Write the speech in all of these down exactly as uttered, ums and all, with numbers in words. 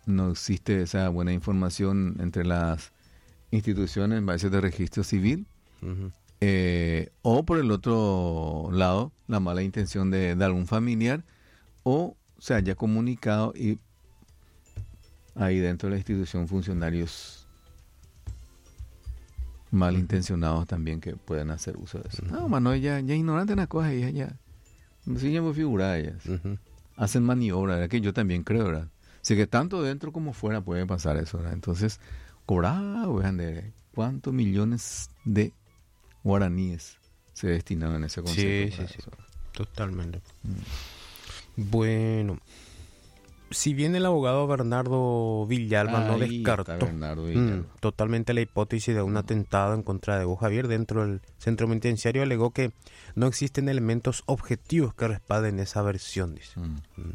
no existe esa buena información entre las instituciones, bases de registro civil, uh-huh. eh, o por el otro lado, la mala intención de, de algún familiar, o se haya comunicado y ahí dentro de la institución funcionarios malintencionados uh-huh. también que pueden hacer uso de eso. Uh-huh. No, mano, ya, ya ignorante en las cosas, ya, ya, sí, ya me figura ellas. Uh-huh. Hacen maniobra, ¿verdad? Que yo también creo, ¿verdad? Así que tanto dentro como fuera puede pasar eso, ¿verdad? Entonces, cobrar, vean, de cuántos millones de guaraníes se destinaron en ese concepto. Sí, sí, sí, totalmente. Mm. Bueno, si bien el abogado Bernardo Villalba no descartó mm, totalmente la hipótesis de un atentado en contra de Hugo Javier dentro del centro penitenciario, alegó que no existen elementos objetivos que respalden esa versión, dice. Mm. Mm.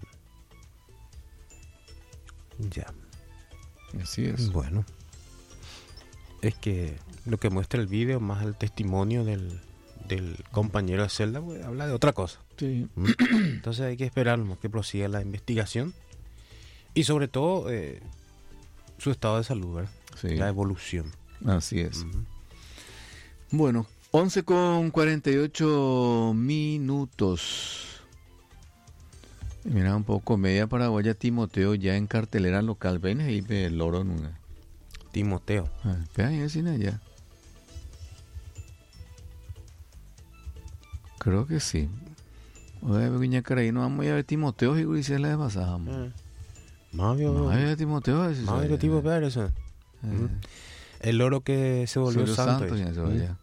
Ya. Así es. Bueno, es que lo que muestra el video más el testimonio del, del compañero de celda, pues, habla de otra cosa. Sí. Entonces hay que esperar que prosiga la investigación y sobre todo eh, su estado de salud, ¿verdad? Sí. La evolución. Así es. Uh-huh. Bueno, once con cuarenta y ocho minutos. Mira, un poco comedia paraguaya. Timoteo ya en cartelera local. Ven ahí, ve el loro en una. Timoteo. Ah, ve ahí en cine allá. Creo que sí. Oye, pequeña cara, ahí no vamos a ver Timoteo y Guricia la de pasada. Mavio. Mavio Timoteo. Mavio tipo Pérez. Eh. Uh-huh. El loro que se volvió Solo santo. santo ya se vaya.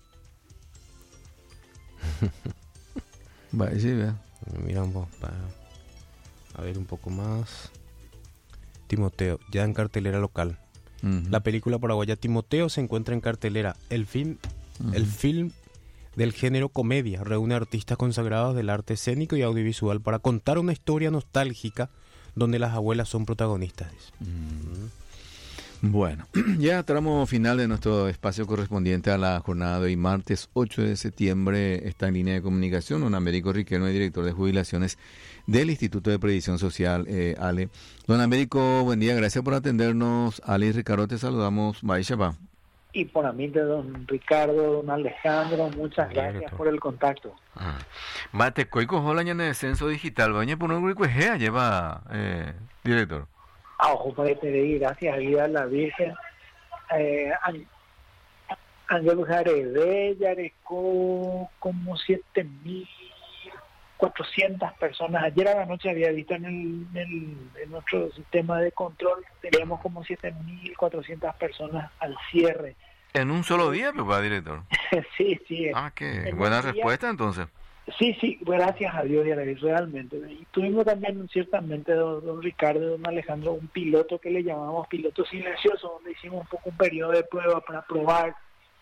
Vaya, sí, vea. Mira un poco, para a ver un poco más. Timoteo, ya en cartelera local. Uh-huh. La película paraguaya Timoteo se encuentra en cartelera. El film, uh-huh. el film del género comedia reúne artistas consagrados del arte escénico y audiovisual para contar una historia nostálgica donde las abuelas son protagonistas. Uh-huh. Bueno, ya tramo final de nuestro espacio correspondiente a la jornada de hoy, martes ocho de septiembre. Está en línea de comunicación don Américo Riquelme, director de jubilaciones del Instituto de Previsión Social, eh, Ale. Don Américo, buen día, gracias por atendernos. Ale y Ricardo, te saludamos. Baishaba. Y por a mí de don Ricardo, don Alejandro, muchas Bien, gracias doctor. por el contacto. Ah. Mate, coico hola en el censo digital, baña por un grupo gea lleva, eh, director. A ojo para pedir, gracias a Dios a la Virgen. Eh, Angelus Arede ya arecó como siete mil cuatrocientas personas. Ayer a la noche había visto en, el, en, el, en nuestro sistema de control, teníamos como siete mil cuatrocientas personas al cierre. ¿En un solo día, papá, director? Sí, sí. Ah, qué buena respuesta, entonces. Sí, sí, gracias a Dios, realmente. Y tuvimos también, ciertamente, don, don Ricardo y don Alejandro, un piloto que le llamamos piloto silencioso, donde hicimos un poco un periodo de prueba para probar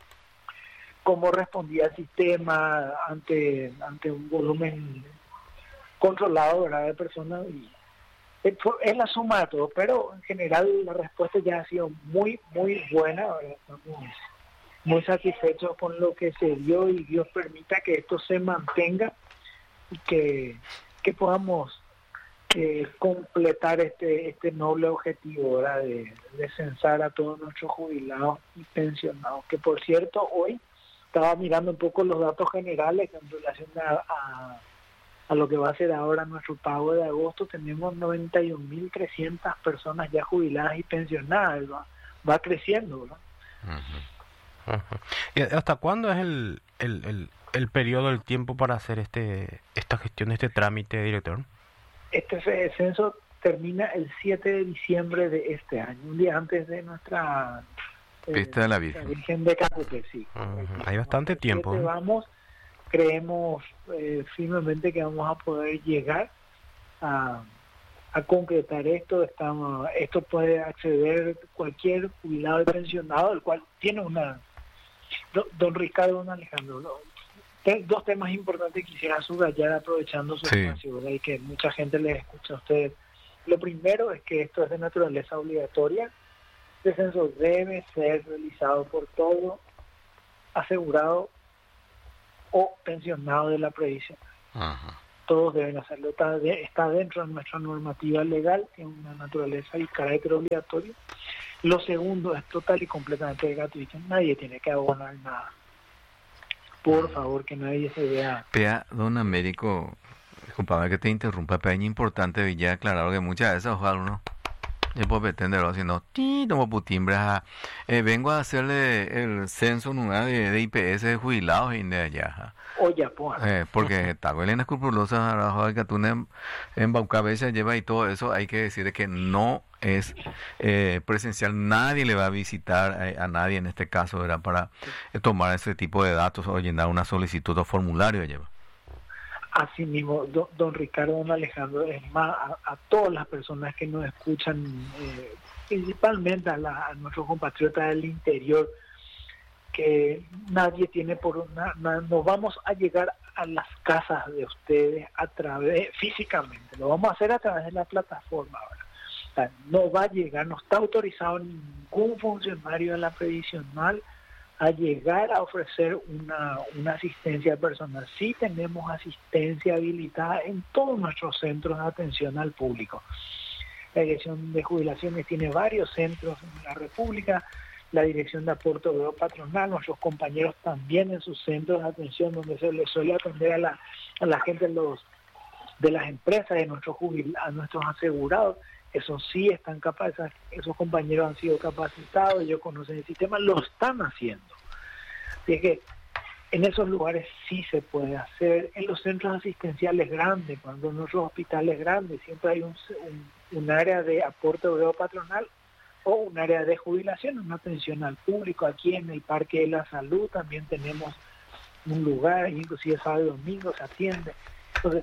cómo respondía el sistema ante ante un volumen controlado, ¿verdad?, de personas. Y es, es la suma de todo, pero en general la respuesta ya ha sido muy, muy buena, ¿verdad? Estamos muy satisfechos con lo que se dio y Dios permita que esto se mantenga y que, que podamos eh, completar este este noble objetivo, ¿verdad?, de, de censar a todos nuestros jubilados y pensionados, que por cierto hoy estaba mirando un poco los datos generales en relación a, a, a lo que va a ser ahora nuestro pago de agosto. Tenemos noventa y un mil trescientas personas ya jubiladas y pensionadas, va, va creciendo, ¿verdad? Uh-huh. ¿Y hasta cuándo es el, el, el, el periodo, el tiempo para hacer este esta gestión, este trámite, director? Este censo termina el siete de diciembre de este año, un día antes de nuestra eh, fiesta de la Virgen. La Virgen de Capute, sí. Uh-huh. Hay bastante tiempo. ¿eh? Vamos, creemos eh, firmemente que vamos a poder llegar a, a concretar esto. Estamos, esto puede acceder cualquier jubilado y pensionado, el cual tiene una... Don Ricardo, don Alejandro, ¿no? Dos temas importantes quisiera subrayar aprovechando su sí. espacio, ¿verdad?, y que mucha gente les escucha a ustedes. Lo primero es que esto es de naturaleza obligatoria. Este censo debe ser realizado por todo asegurado o pensionado de la previsión. Ajá. todos deben hacerlo, está, de, está dentro de nuestra normativa legal, que es una naturaleza y carácter obligatorio. Lo segundo es total y completamente gratuito, nadie tiene que abonar nada. Por favor, que nadie se vea... Pea, don Américo, disculpame que te interrumpa, pero es importante ya aclarar que muchas veces ojalá uno... Yo puedo pretenderlo, si no, tomo putimbre, eh, vengo a hacerle el censo nueva de, de I P S de jubilados y de allá. Oye, pues. Eh, porque está huelen escrupulosa, que tú en, en Baucabeza lleva y todo eso, hay que decir que no es eh, presencial, nadie le va a visitar a, a nadie en este caso, era para eh, tomar ese tipo de datos o llenar una solicitud o formulario lleva. Así mismo, don, don Ricardo, don Alejandro, es más, a, a todas las personas que nos escuchan, eh, principalmente a, la, a nuestros compatriotas del interior, que nadie tiene por una, na, no vamos a llegar a las casas de ustedes a través, físicamente, lo vamos a hacer a través de la plataforma ahora. O sea, no va a llegar, no está autorizado ningún funcionario de la previsional a llegar a ofrecer una, una asistencia personal. Sí tenemos asistencia habilitada en todos nuestros centros de atención al público. La Dirección de Jubilaciones tiene varios centros en la República, la Dirección de Aporte Obrero Patronal, nuestros compañeros también en sus centros de atención, donde se les suele atender a la, a la gente de, los, de las empresas, de nuestros jubil, a nuestros asegurados. Esos sí están capaces, esos compañeros han sido capacitados, ellos conocen el sistema, lo están haciendo. Así es que en esos lugares sí se puede hacer. En los centros asistenciales grandes, cuando en nuestros hospitales grandes, siempre hay un, un, un área de aporte obrero patronal o un área de jubilación, una atención al público. Aquí en el Parque de la Salud también tenemos un lugar, inclusive sábado y domingo se atiende. Entonces,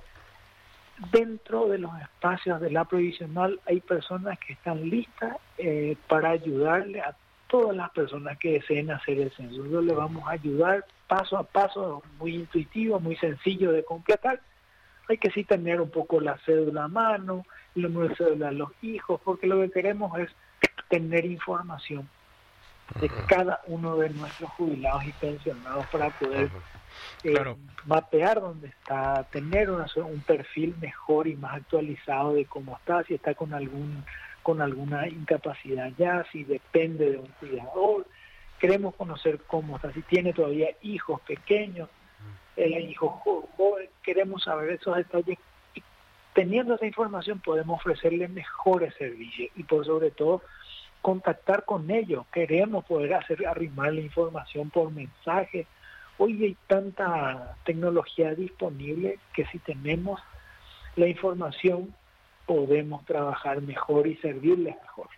dentro de los espacios de la provisional hay personas que están listas eh, para ayudarle a todas las personas que deseen hacer el censo. Nosotros le vamos a ayudar paso a paso, muy intuitivo, muy sencillo de completar. Hay que sí tener un poco la cédula a mano, el número de cédula de los hijos, porque lo que queremos es tener información de cada uno de nuestros jubilados y pensionados para poder eh, claro. mapear dónde está, tener una, un perfil mejor y más actualizado de cómo está, si está con algún con alguna incapacidad ya, si depende de un cuidador. Queremos conocer cómo está, si tiene todavía hijos pequeños, eh, hijos jóvenes, queremos saber esos detalles. Y teniendo esa información podemos ofrecerles mejores servicios y por sobre todo contactar con ellos. Queremos poder hacer arrimar la información por mensaje. Hoy hay tanta tecnología disponible que si tenemos la información podemos trabajar mejor y servirles mejor.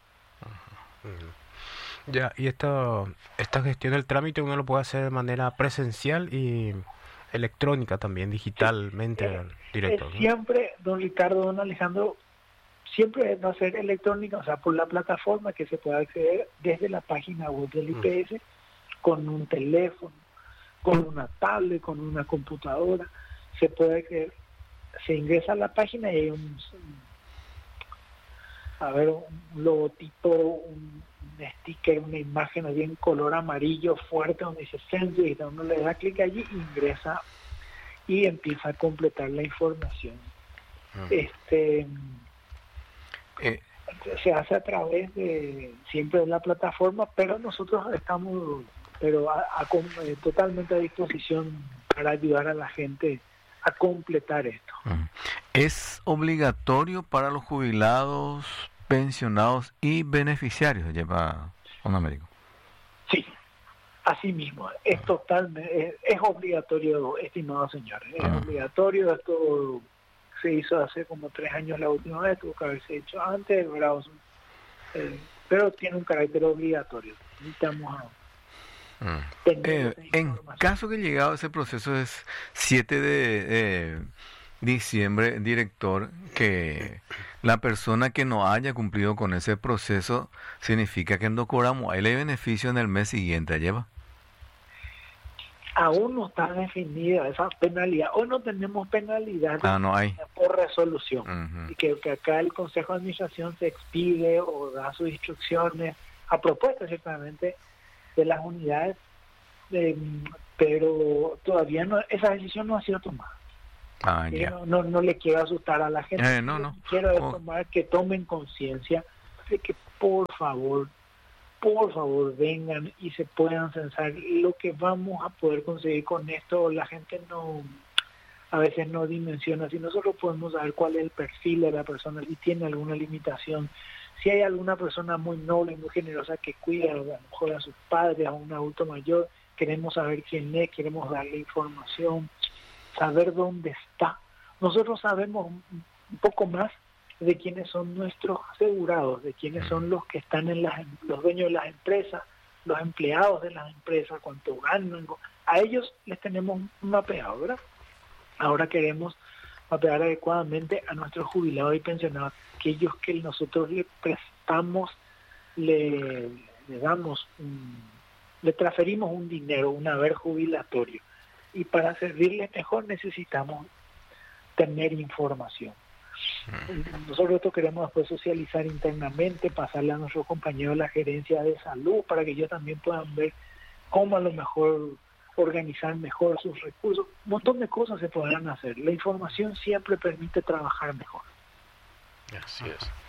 Ya, y esta, esta gestión del trámite uno lo puede hacer de manera presencial y electrónica también, digitalmente, eh, directo. eh, ¿no? Siempre, don Ricardo, don Alejandro, siempre va a ser electrónica, o sea, por la plataforma que se puede acceder desde la página web del I P S, mm. con un teléfono, con una tablet, con una computadora, se puede acceder, se ingresa a la página y hay un, a ver, un logotipo, un, un sticker, una imagen allí en color amarillo fuerte donde dice censo y uno le da clic allí, ingresa y empieza a completar la información. Uh-huh. Este eh. se hace a través de siempre de la plataforma, pero nosotros estamos pero a, a, a, totalmente a disposición para ayudar a la gente a completar esto. ¿Es obligatorio para los jubilados, pensionados y beneficiarios, lleva Don Américo? Sí, así mismo. Es totalmente, es, es obligatorio, estimados señores. Es ah. obligatorio. Esto se hizo hace como tres años la última vez, tuvo que haberse hecho antes, ¿verdad? Eh, pero tiene un carácter obligatorio. Necesitamos a Eh, en caso que llegado ese proceso es siete de eh, diciembre, director, que la persona que no haya cumplido con ese proceso, significa que no cobramos el beneficio en el mes siguiente, ¿lleva? Aún no está definida esa penalidad. Hoy no tenemos penalidad ah, no hay. por resolución. Uh-huh. Y que, que acá el Consejo de Administración se expide o da sus instrucciones a propuesta ciertamente de las unidades, eh, pero todavía no, esa decisión no ha sido tomada. Ah, eh, ya. no, no, no le quiero asustar a la gente. Eh, no, no. Quiero Oh. tomar que tomen conciencia de que por favor, por favor vengan y se puedan censar. Lo que vamos a poder conseguir con esto, la gente no, a veces no dimensiona. Si nosotros podemos saber cuál es el perfil de la persona, si tiene alguna limitación, si hay alguna persona muy noble, muy generosa que cuida a lo mejor a sus padres, a un adulto mayor, queremos saber quién es, queremos darle información, saber dónde está. Nosotros sabemos un poco más de quiénes son nuestros asegurados, de quiénes son los que están en las, los dueños de las empresas, los empleados de las empresas, cuánto ganan. A ellos les tenemos un mapeado, ¿verdad? Ahora queremos mapear adecuadamente a nuestros jubilados y pensionados, aquellos que nosotros le prestamos, le, le damos, un, le transferimos un dinero, un haber jubilatorio. Y para servirles mejor necesitamos tener información. Nosotros esto queremos después socializar internamente, pasarle a nuestros compañeros la gerencia de salud para que ellos también puedan ver cómo a lo mejor organizar mejor sus recursos. Un montón de cosas se podrán hacer. La información siempre permite trabajar mejor. Así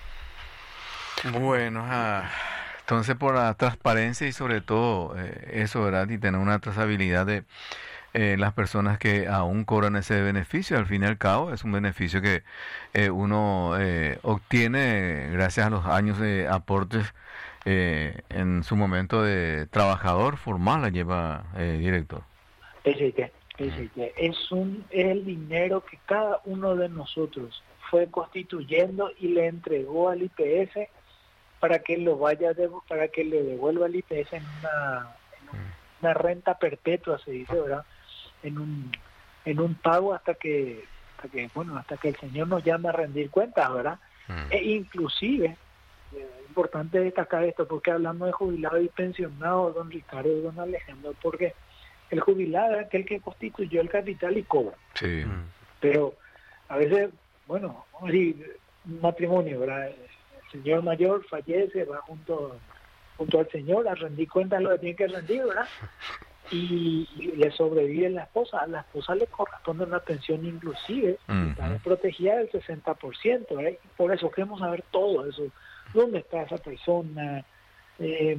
es. Bueno, ah, entonces por la transparencia y sobre todo eh, eso, ¿verdad? Y tener una trazabilidad de eh, las personas que aún cobran ese beneficio, al fin y al cabo es un beneficio que eh, uno eh, obtiene gracias a los años de aportes eh, en su momento de trabajador formal, la lleva eh, director. Ese que, ese que es un es el dinero que cada uno de nosotros fue constituyendo y le entregó al I P S para que lo vaya de, para que le devuelva al I P S en una, en una renta perpetua, se dice, ¿verdad? En un en un pago hasta que hasta que bueno hasta que el señor nos llame a rendir cuentas, ¿verdad? Mm. E inclusive es importante destacar esto porque hablamos de jubilados y pensionados, don Ricardo y don Alejandro, porque el jubilado es aquel que constituyó el capital y cobra. Sí. Pero a veces, bueno, vamos a decir, un matrimonio, ¿verdad? El señor mayor fallece, va junto junto al señor a rendir cuentas de lo que tiene que rendir, ¿verdad? Y, y le sobrevive la esposa. A la esposa le corresponde una pensión inclusive, uh-huh. Está protegida del sesenta por ciento, ¿eh? Por eso queremos saber todo eso. ¿Dónde está esa persona? Eh,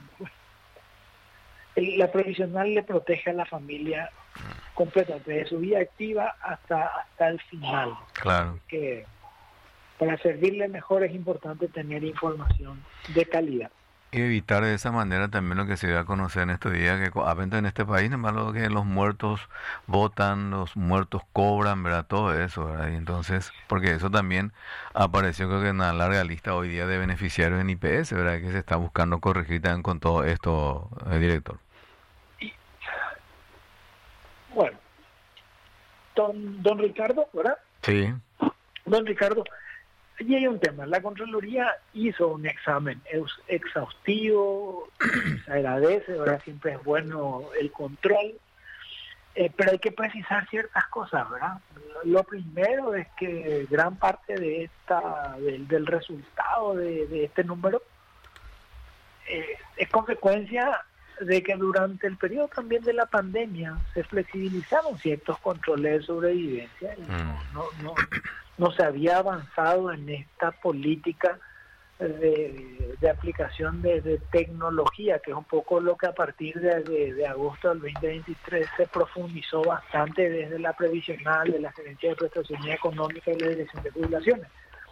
la previsional le protege a la familia completa, desde su vida activa hasta hasta el final. Claro. Que para servirle mejor es importante tener información de calidad. Y evitar de esa manera también lo que se dio a conocer en estos días, que apenas en este país, nada más que los muertos votan, los muertos cobran, ¿verdad? Todo eso, ¿verdad? Y entonces, porque eso también apareció creo que en una larga lista hoy día de beneficiarios en I P S, ¿verdad? Que se está buscando corregir también con todo esto, eh, director. Y, bueno, don, don Ricardo, ¿verdad? Sí. Don Ricardo, allí hay un tema. La Contraloría hizo un examen exhaustivo, se agradece, ¿verdad? Siempre es bueno el control, eh, pero hay que precisar ciertas cosas, ¿verdad? Lo primero es que gran parte de esta del, del resultado de, de este número eh, es consecuencia de que durante el periodo también de la pandemia se flexibilizaron ciertos controles de sobrevivencia y no, no, no no se había avanzado en esta política de, de aplicación de, de tecnología, que es un poco lo que a partir de, de, de agosto del veinte veintitrés se profundizó bastante desde la previsional, de la Gerencia de Prestaciones Económicas y la Dirección de Jubilaciones.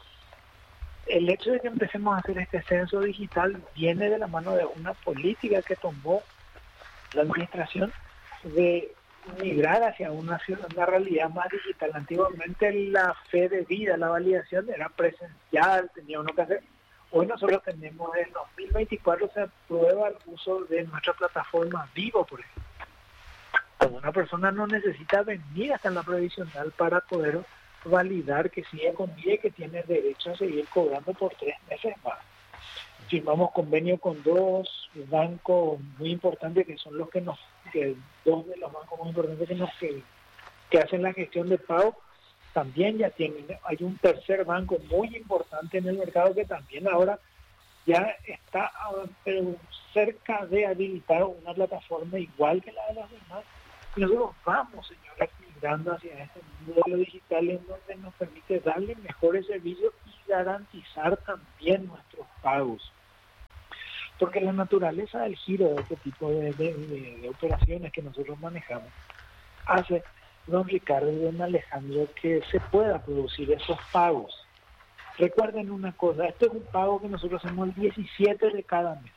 El hecho de que empecemos a hacer este censo digital viene de la mano de una política que tomó la administración de migrar hacia una, una realidad más digital. Antiguamente la fe de vida, la validación era presencial, tenía uno que hacer. Hoy nosotros tenemos, en dos mil veinticuatro se aprueba el uso de nuestra plataforma Vivo, por ejemplo. Una persona no necesita venir hasta la previsional para poder validar que sigue con vida y que tiene derecho a seguir cobrando por tres meses más. Firmamos convenio con dos bancos muy importantes que son los que nos que dos de los bancos muy importantes que nos que, que hacen la gestión de pago también ya tienen. Hay un tercer banco muy importante en el mercado que también ahora ya está pero cerca de habilitar una plataforma igual que la de las demás. Y nosotros vamos, señora, migrando hacia este modelo digital en donde nos permite darle mejores servicios y garantizar también nuestros pagos. Porque la naturaleza del giro de este tipo de, de, de, de operaciones que nosotros manejamos hace, don Ricardo y don Alejandro, que se pueda producir esos pagos. Recuerden una cosa, esto es un pago que nosotros hacemos el diecisiete de cada mes.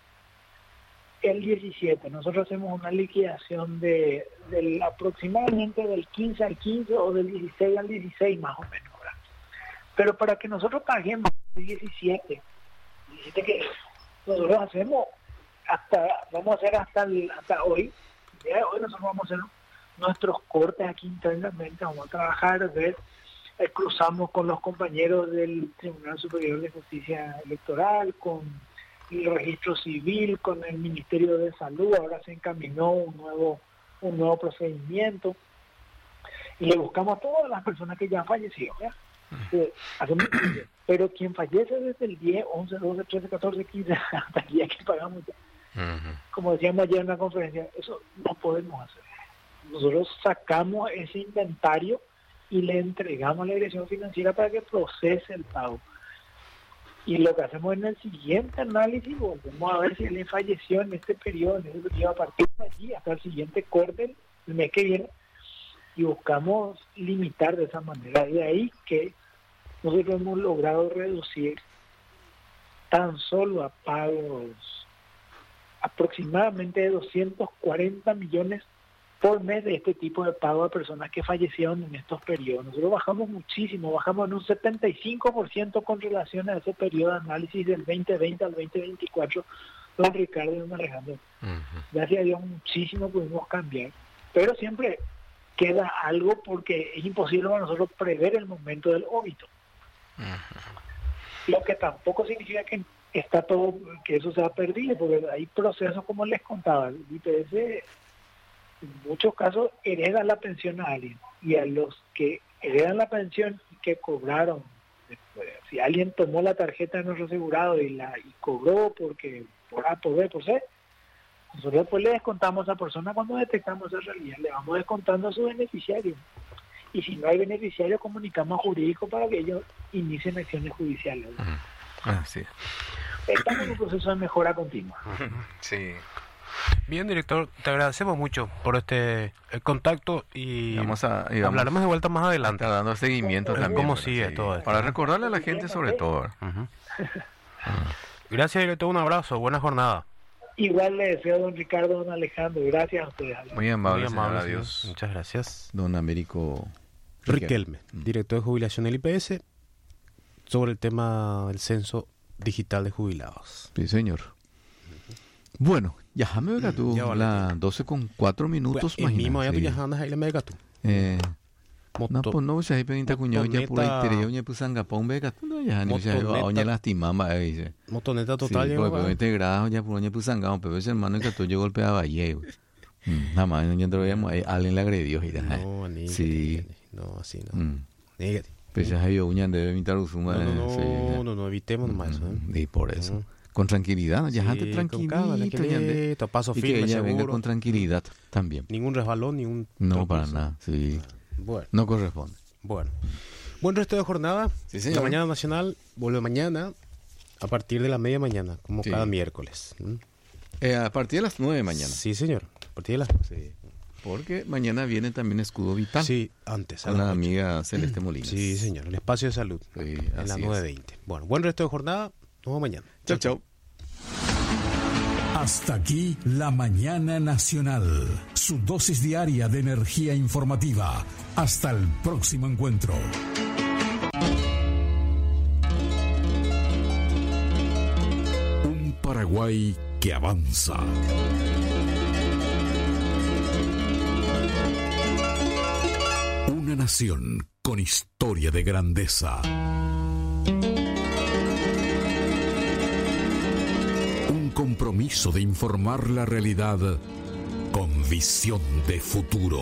El diecisiete, nosotros hacemos una liquidación de del aproximadamente del quince al quince o del dieciséis al dieciséis más o menos, ¿verdad? Pero para que nosotros paguemos el diecisiete, diecisiete que nosotros hacemos hasta, vamos a hacer hasta el, hasta hoy, ya hoy nosotros vamos a hacer nuestros cortes aquí internamente, vamos a trabajar, ver, eh, cruzamos con los compañeros del Tribunal Superior de Justicia Electoral, con el registro civil, con el Ministerio de Salud. Ahora se encaminó un nuevo un nuevo procedimiento y le buscamos a todas las personas que ya han fallecido, ¿ya? Eh, hacemos, pero quien fallece desde el diez, once, doce, trece, catorce, quince hasta el día que pagamos ya, uh-huh. Como decíamos ayer en la conferencia, eso no podemos hacer. Nosotros sacamos ese inventario y le entregamos a la dirección financiera para que procese el pago. Y lo que hacemos en el siguiente análisis, volvemos a ver si él falleció en este periodo, en este periodo a partir de allí hasta el siguiente corte, el mes que viene, y buscamos limitar de esa manera. De ahí que nosotros hemos logrado reducir tan solo a pagos aproximadamente de doscientos cuarenta millones por mes de este tipo de pago a personas que fallecieron en estos periodos. Nosotros bajamos muchísimo, bajamos en un setenta y cinco por ciento con relación a ese periodo de análisis del veinte veinte al veinte veinticuatro, don Ricardo y don Alejandro. Uh-huh. Gracias a Dios muchísimo pudimos cambiar, pero siempre queda algo porque es imposible para nosotros prever el momento del óbito. Uh-huh. Lo que tampoco significa que está todo, que eso se ha perdido, porque hay procesos como les contaba, el I P S en muchos casos hereda la pensión a alguien, y a los que heredan la pensión y que cobraron, si alguien tomó la tarjeta de nuestro asegurado y la y cobró porque por A, por B, por C, nosotros después le descontamos a esa persona cuando detectamos esa realidad, le vamos descontando a su beneficiario, y si no hay beneficiario comunicamos a jurídico para que ellos inicien acciones judiciales. Ah, sí. Estamos en un proceso de mejora continua. Sí. Bien, director, te agradecemos mucho por este el contacto y, vamos a, y vamos hablaremos de vuelta más adelante. Está dando seguimiento también. ¿Cómo sigue sí, todo esto? Para recordarle a la gente sobre todo. Uh-huh. Gracias, director, un abrazo, buena jornada. Igual le deseo a don Ricardo, don Alejandro, gracias a ustedes. Muy amable, Muy amable, señor, adiós. Muchas gracias. Don Américo Riquelme, uh-huh. director de jubilación del I P S, sobre el tema del censo digital de jubilados. Sí, señor. Bueno, ya me vega tú, ya vale. La doce con cuatro minutos, pues, mismo ya tú ya andas ahí la mega tú. Eh, no, pues no, si hay pedita cuñado ya pura interior, ya pues sangapón vega tú, no, ya ni se va a oña lastimama, dice. Motoneta total, sí, pues, pero integrado ya por oña pues sangapón, pero ese hermano que tú yo golpeaba ayer, nada más, no ya te veíamos, alguien le agredió, y no, ni sí. No, así no. Nígate. Pues ya hay uña de evitar usuma. No, no, no, no, no, evitemos nomás eso, ¿eh? Y por eso. Uh-huh. Con tranquilidad, ya gente sí, tranquilito, paso y firme, que ella seguro. venga con tranquilidad también. Ningún resbalón, ningún no tropiezo. Para nada, sí. Bueno. No corresponde. Bueno. Buen resto de jornada. Sí, señor. La mañana nacional vuelve mañana a partir de la media mañana, como sí. cada miércoles. ¿Mm? Eh, a partir de las nueve de mañana. Sí, señor. A partir de las sí. Porque mañana viene también Escudo Vital. Sí, antes. Con la, la amiga Celeste Molina. Sí, señor. El espacio de salud. Sí, en las nueve veinte. Bueno, buen resto de jornada. Nos vemos mañana. Chao, chao. Hasta aquí la Mañana Nacional. Su dosis diaria de energía informativa. Hasta el próximo encuentro. Un Paraguay que avanza. Una nación con historia de grandeza. Un compromiso de informar la realidad con visión de futuro.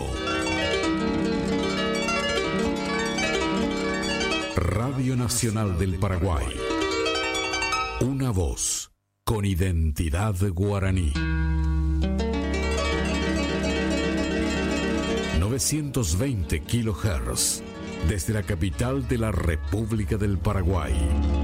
Radio Nacional del Paraguay. Una voz con identidad guaraní. novecientos veinte kilohertz, desde la capital de la República del Paraguay.